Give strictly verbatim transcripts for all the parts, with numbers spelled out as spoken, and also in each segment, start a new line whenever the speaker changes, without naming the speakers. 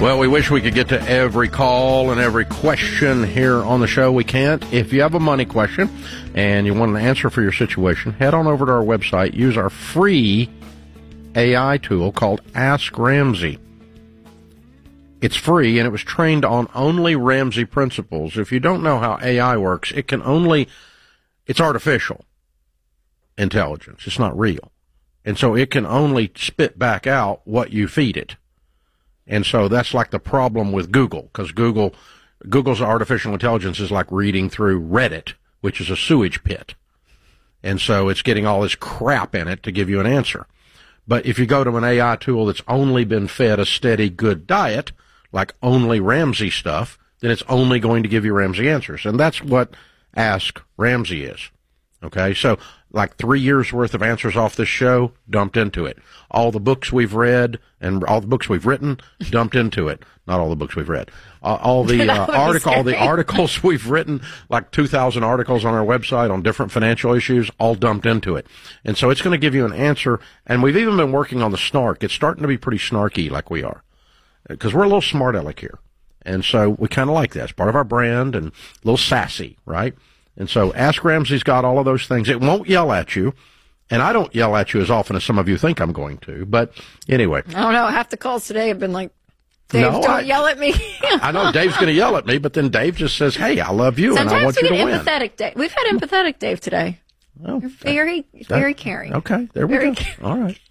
Well, we wish we could get to every call and every question here on the show. We can't. If you have a money question and you want an answer for your situation, head on over to our website. Use our free A I tool called Ask Ramsey. It's free, and it was trained on only Ramsey principles. If you don't know how A I works, it can only, it's artificial intelligence. It's not real. And so it can only spit back out what you feed it. And so that's like the problem with Google, because Google, Google's artificial intelligence is like reading through Reddit, which is a sewage pit. And so it's getting all this crap in it to give you an answer. But if you go to an A I tool that's only been fed a steady, good diet, like only Ramsey stuff, then it's only going to give you Ramsey answers. And that's what Ask Ramsey is. Okay, so like three years worth of answers off this show dumped into it. All the books we've read and all the books we've written dumped into it. Not all the books we've read. Uh, all the uh, article, all the articles we've written, like two thousand articles on our website on different financial issues, all dumped into it. And so it's going to give you an answer. And we've even been working on the snark. It's starting to be pretty snarky, like we are, because we're a little smart aleck here. And so we kind of like that. It's part of our brand and a little sassy, right? And so Ask Ramsey's got all of those things. It won't yell at you, and I don't yell at you as often as some of you think I'm going to. But anyway.
I don't know. Half the calls today have been like, Dave, no, don't I, yell at me.
I know Dave's going to yell at me, but then Dave just says, hey, I love you,
Sometimes
and I want you to win.
Sometimes we get empathetic Dave. We've had empathetic Dave today. Well, You're very, that, very caring.
Okay, there we
very
go.
Caring.
All right.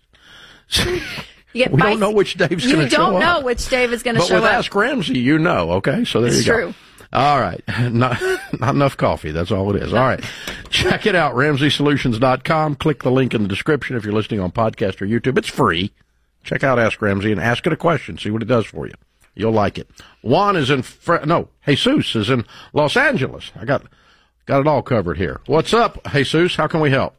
You get
we
feisty.
don't know which Dave's going to show up.
You don't know which Dave is going to show up.
But with Ask Ramsey, you know, okay? So there
it's
you go.
True.
All right. Not, not enough coffee. That's all it is. All right. Check it out, Ramsey Solutions dot com. Click the link in the description if you're listening on podcast or YouTube. It's free. Check out Ask Ramsey and ask it a question. See what it does for you. You'll like it. Juan is in, Fre- no, Jesus is in Los Angeles. I got, got it all covered here. What's up, Jesus? How can we help?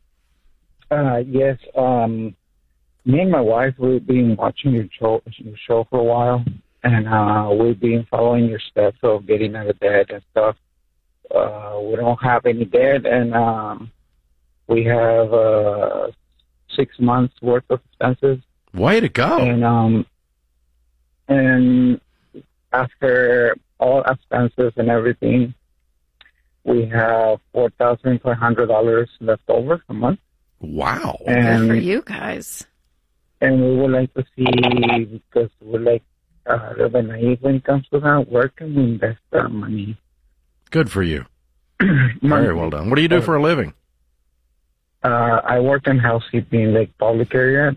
Uh, yes. Um, me and my wife, we've been watching your show, your show for a while. And uh, we've been following your steps of getting out of debt and stuff. Uh, we don't have any debt, and um, we have uh, six months worth of expenses.
Way to go!
And um, and after all expenses and everything, we have four thousand five hundred dollars left over a month.
Wow!
And, Good for you guys.
And we would like to see, because we're like. Uh, the naive when it comes to that, where can we invest our money?
Good for you. Very well done. What do you do for a living?
Uh, I work in housekeeping, like public area.